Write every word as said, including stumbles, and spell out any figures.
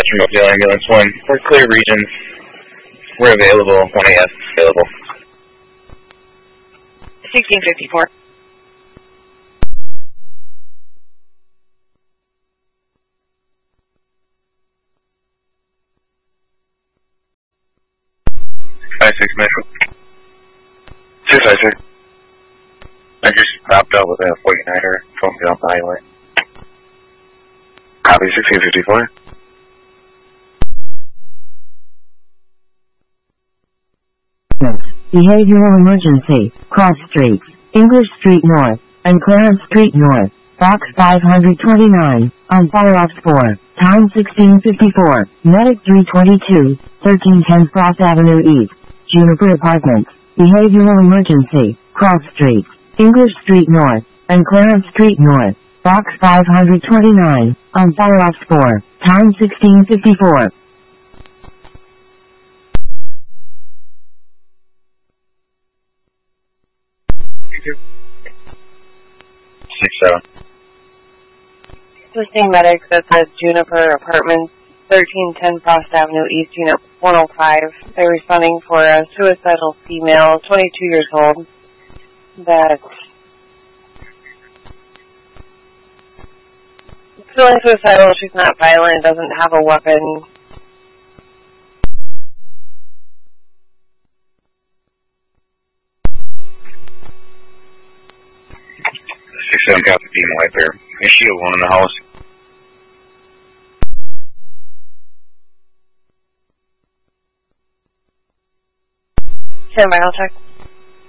Dispatcher Mobile Ambulance one. We're clear regions. We're available when I ask available. sixteen fifty-four. five six Metro. two five six. I just popped up with a forty-niner from down the highway. Copy sixteen fifty-four. Behavioral emergency. Cross Street, English Street North, and Clarence Street North. Box five twenty-nine, on fire ops four, time sixteen fifty-four, medic three twenty-two, thirteen ten Cross Avenue East, Juniper Apartments, behavioral emergency, Cross Street, English Street North, and Clarence Street North, box five twenty-nine, on fire ops four, time sixteen fifty-four. Six seven. Assisting medics at the Juniper Apartments, thirteen ten Frost Avenue East, Unit one oh five. They're responding for a suicidal female, twenty-two years old, that is feeling suicidal. She's not violent, doesn't have a weapon. Six seven copy beam wiper. Is she alone in the house? Stand by, I'll check.